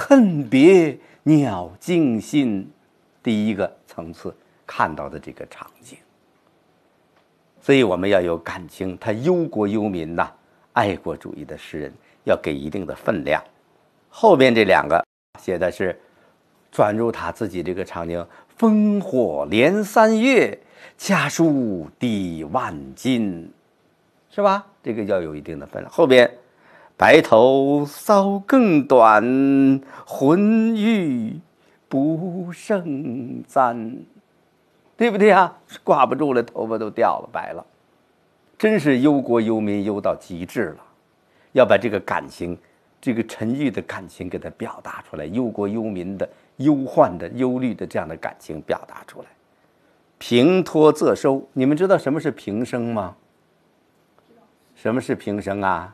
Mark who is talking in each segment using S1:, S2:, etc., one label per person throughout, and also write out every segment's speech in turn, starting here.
S1: 恨别鸟惊心，第一个层次看到的这个场景。所以我们要有感情，他忧国忧民呐，爱国主义的诗人要给一定的分量。后边这两个写的是转入他自己这个场景，烽火连3月，家书抵万金，是吧？这个要有一定的分量。后边白头搔更短，浑欲不胜簪，对不对啊？挂不住了，头发都掉了，白了，真是忧国忧民忧到极致了。要把这个感情，这个沉郁的感情给它表达出来，忧国忧民的忧患的忧虑的这样的感情表达出来。平托仄收，你们知道什么是平声吗？什么是平声啊？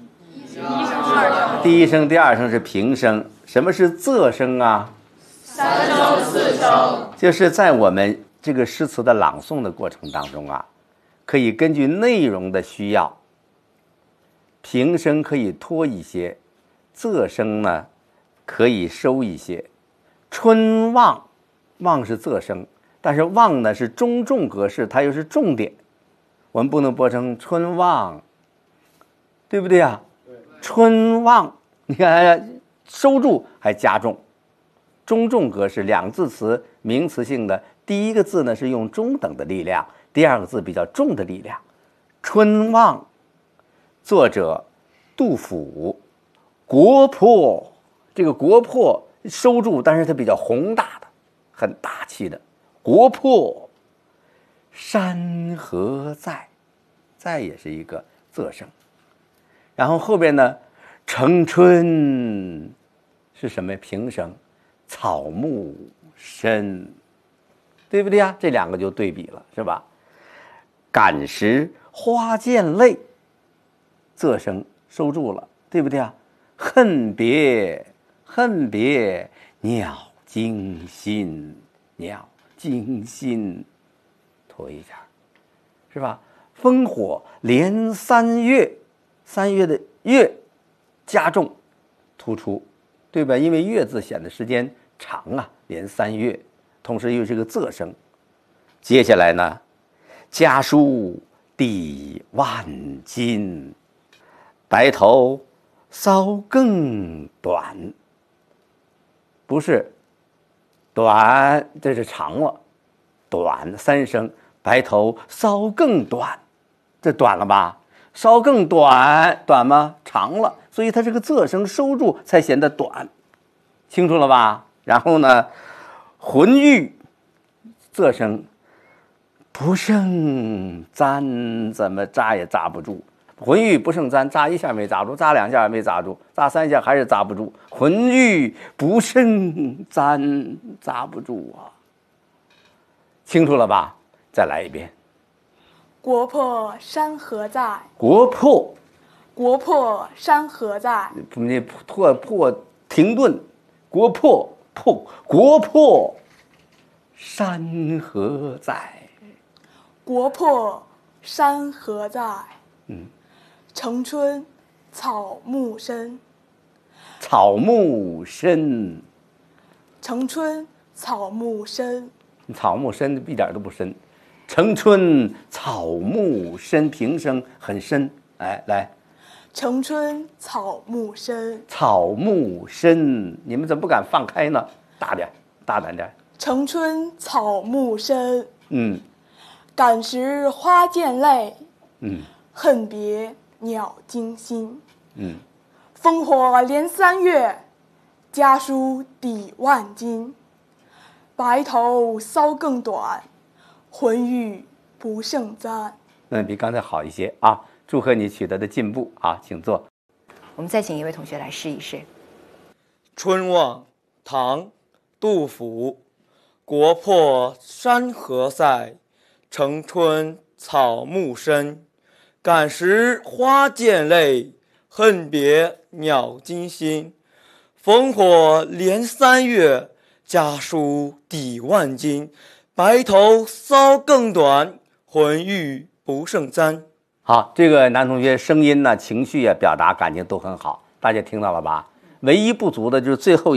S1: 第一声第二声是平声。什么是仄声啊？3声4声。就是在我们这个诗词的朗诵的过程当中啊，可以根据内容的需要，平声可以拖一些，仄声呢可以收一些。春望，望是仄声，但是望呢是中重格式，它又是重点，我们不能播成春望，对不对啊？春望，你看收住还加重，中重格式，两个字词名词性的，第一个字呢是用中等的力量，第二个字比较重的力量。春望，作者杜甫。国破，这个国破收住，但是它比较宏大的，很大气的。国破山河在，在也是一个仄声。然后后边呢，城春是什么？平声，草木深，对不对啊？这两个就对比了，是吧？感时花溅泪，仄声收住了，对不对啊？恨别，恨别鸟惊心，鸟惊心，拖一下，是吧？烽火连3月，3月的月加重突出，对吧？因为月字显得时间长啊，连3月，同时又是个仄声。接下来呢，家书抵万金，白头搔更短，不是短，这是长了，短3声，白头搔更短，这短了吧？稍更短，短吗？长了，所以它这个仄声收住才显得短，清楚了吧？然后呢，浑欲，仄声不胜簪，怎么扎也扎不住。浑欲不胜簪，扎一下没扎住，扎2下也没扎住，扎3下还是扎不住。浑欲不胜簪，扎不住啊！清楚了吧？再来一遍。
S2: 国破山河在，
S1: 国破，
S2: 国破山河在，
S1: 那破停顿，国破破，国破山河在，
S2: 国破山河在。城春草木深，
S1: 草木深，
S2: 城春草木深，
S1: 草木深一点都不深。城春草木深，平声很深。哎，来，
S2: 城春草木深，
S1: 草木深，你们怎么不敢放开呢？大点，大胆点。
S2: 城春草木深，感时花溅泪，恨别鸟惊心，烽火连3月，家书抵万金，白头搔更短，浑欲不胜簪。
S1: 比刚才好一些啊！祝贺你取得的进步啊，请坐。
S3: 我们再请一位同学来试一试。
S4: 春望，唐，杜甫。国破山河在，城春草木深。感时花溅泪，恨别鸟惊心。烽火连3月，家书抵万金。白头搔更短，浑欲不胜簪。
S1: 好，这个男同学声音呢、情绪啊、表达感情都很好，大家听到了吧？唯一不足的就是最后